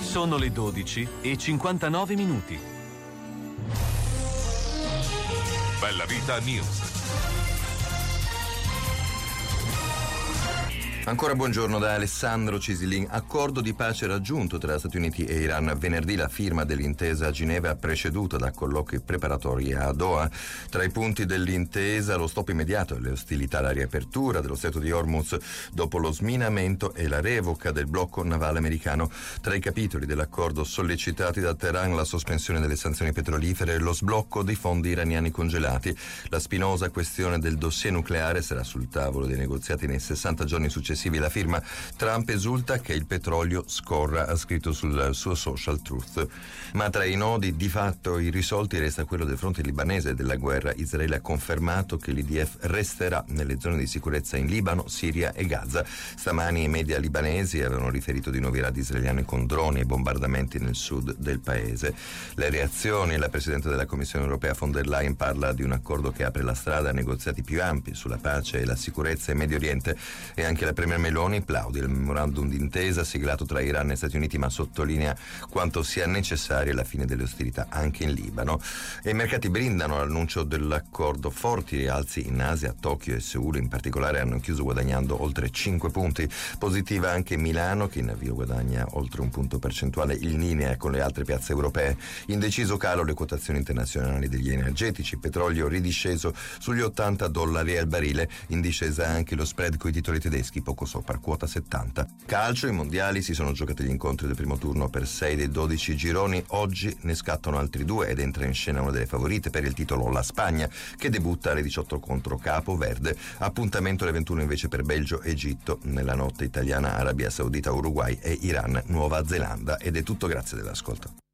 Sono le 12:59. Bella Vita News. Ancora buongiorno da Alessandro Cisilin. Accordo di pace raggiunto tra Stati Uniti e Iran. Venerdì la firma dell'intesa a Ginevra preceduta da colloqui preparatori a Doha. Tra i punti dell'intesa lo stop immediato delle ostilità, la riapertura dello stretto di Hormuz dopo lo sminamento e la revoca del blocco navale americano. Tra i capitoli dell'accordo sollecitati da Teheran la sospensione delle sanzioni petrolifere e lo sblocco dei fondi iraniani congelati. La spinosa questione del dossier nucleare sarà sul tavolo dei negoziati nei 60 giorni successivi alla firma. Trump esulta che il petrolio scorra, ha scritto sul suo social Truth. Ma tra i nodi di fatto irrisolti resta quello del fronte libanese della guerra. Israele ha confermato che l'IDF resterà nelle zone di sicurezza in Libano, Siria e Gaza. Stamani i media libanesi avevano riferito di nuovi raid israeliani con droni e bombardamenti nel sud del paese. Le reazioni: la Presidente della Commissione europea von der Leyen parla di un accordo che apre la strada a negoziati più ampi sulla pace e la sicurezza in Medio Oriente, e anche la Premier Meloni plaude il memorandum d'intesa siglato tra Iran e Stati Uniti, ma sottolinea quanto sia necessaria la fine delle ostilità anche in Libano. E i mercati brindano l'annuncio dell'accordo. Forti rialzi in Asia, Tokyo e Seul in particolare hanno chiuso guadagnando oltre 5 punti. Positiva anche Milano, che in avvio guadagna oltre un punto percentuale in linea con le altre piazze europee. In deciso calo le quotazioni internazionali degli energetici. Petrolio ridisceso sugli $80 al barile. In discesa anche lo spread coi titoli tedeschi, poco sopra quota 70. Calcio: i mondiali si sono giocati gli incontri del primo turno per 6 dei 12 gironi. Oggi ne scattano altri 2 ed entra in scena una delle favorite per il titolo, la Spagna, che debutta alle 18 contro Capo Verde. Appuntamento alle 21 invece per Belgio, Egitto. Nella notte italiana, Arabia Saudita, Uruguay e Iran, Nuova Zelanda. Ed è tutto, grazie dell'ascolto.